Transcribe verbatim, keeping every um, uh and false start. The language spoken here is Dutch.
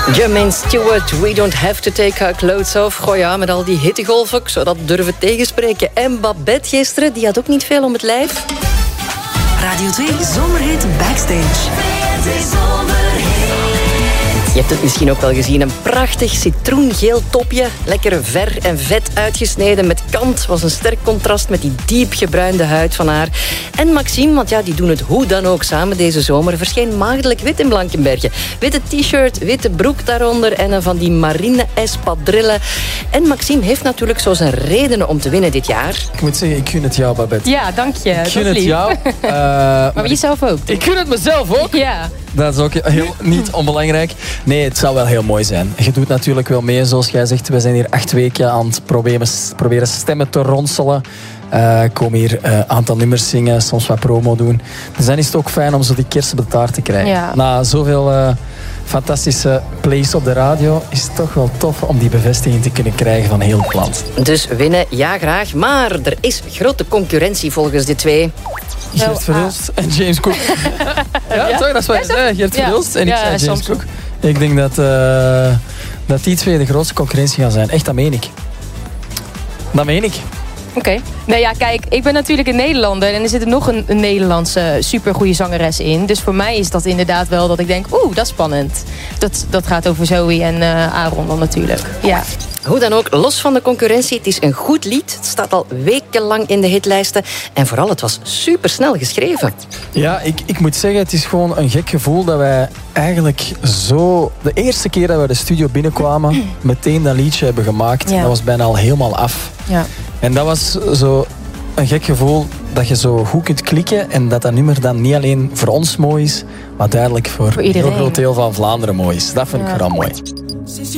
Jermaine Stewart, we don't have to take our clothes off. Goh ja, met al die hittegolven, ik zou dat durven tegenspreken. En Babette gisteren, die had ook niet veel om het lijf. Radio twee Zomerhit Backstage. Je hebt het misschien ook wel gezien. Een prachtig citroengeel topje. Lekker ver en vet uitgesneden met kant. Was een sterk contrast met die diep gebruinde huid van haar. En Maxime, want ja, die doen het hoe dan ook samen deze zomer. Verscheen maagdelijk wit in Blankenberge. Witte t-shirt, witte broek daaronder en een van die marine espadrillen. En Maxime heeft natuurlijk zo zijn redenen om te winnen dit jaar. Ik moet zeggen, ik gun het jou, Babette. Ja, dank je. Ik gun het lief. jou. Uh, maar maar jezelf ook. Ik gun het mezelf ook. Ja. Dat is ook heel niet onbelangrijk. Nee, het zou wel heel mooi zijn. Je doet natuurlijk wel mee, zoals jij zegt. We zijn hier acht weken aan het proberen, proberen stemmen te ronselen. Uh, komen hier een uh, aantal nummers zingen, soms wat promo doen. Dus dan is het ook fijn om zo die kerst op de taart te krijgen. Ja. Na zoveel uh, fantastische plays op de radio is het toch wel tof om die bevestiging te kunnen krijgen van heel het land. Dus winnen, ja graag. Maar er is grote concurrentie volgens de twee. Geert Verhulst en James Cook. ja, ja, toch? Dat is wat je zei. Geert Verhulst en ik ja, zei James Samsung. Cook. Ik denk dat, uh, dat die twee de grootste concurrentie gaan zijn. Echt, dat meen ik. Dat meen ik. Oké. Okay. Nou ja, kijk, ik ben natuurlijk een Nederlander en er zit er nog een, een Nederlandse supergoeie zangeres in. Dus voor mij is dat inderdaad wel dat ik denk, oeh, dat is spannend. Dat, dat gaat over Zoe en uh, Aaron dan natuurlijk. Ja. Hoe dan ook, los van de concurrentie, het is een goed lied. Het staat al wekenlang in de hitlijsten. En vooral, het was supersnel geschreven. Ja, ik, ik moet zeggen, het is gewoon een gek gevoel dat wij eigenlijk zo... De eerste keer dat we de studio binnenkwamen, meteen dat liedje hebben gemaakt. Ja. Dat was bijna al helemaal af. Ja. En dat was zo een gek gevoel dat je zo goed kunt klikken en dat dat nummer dan niet alleen voor ons mooi is, maar duidelijk voor, voor een heel iedereen. groot deel van Vlaanderen mooi is. Dat vind ik Ja. vooral mooi.